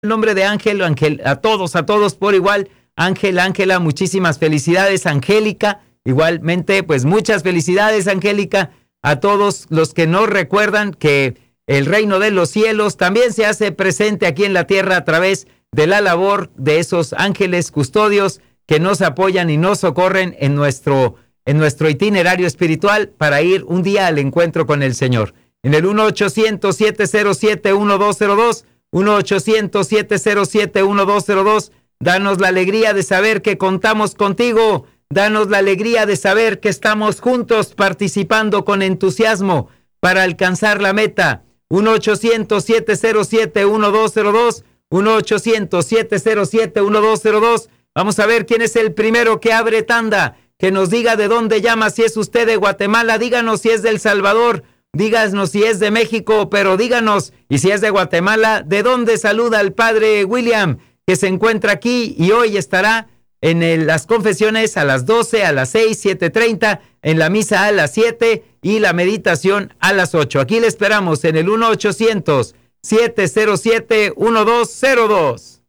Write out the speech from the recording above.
el nombre de Ángel, a todos por igual. Ángel, Ángela, muchísimas felicidades. Angélica, igualmente, pues muchas felicidades, Angélica, a todos los que nos recuerdan que el reino de los cielos también se hace presente aquí en la tierra a través de la labor de esos ángeles custodios que nos apoyan y nos socorren en nuestro itinerario espiritual para ir un día al encuentro con el Señor. En el 1-800-707-1202, 1-800-707-1202, danos la alegría de saber que contamos contigo, danos la alegría de saber que estamos juntos participando con entusiasmo para alcanzar la meta. 1-800-707-1202, 1-800-707-1202. Vamos a ver quién es el primero que abre tanda, que nos diga de dónde llama, si es usted de Guatemala, díganos si es de El Salvador, díganos si es de México, pero díganos, y si es de Guatemala, ¿de dónde saluda el padre William, que se encuentra aquí y hoy estará en las confesiones a las 12, a las 6, 7:30, en la misa a las 7 y la meditación a las 8? Aquí le esperamos en el 1-800-707-1202.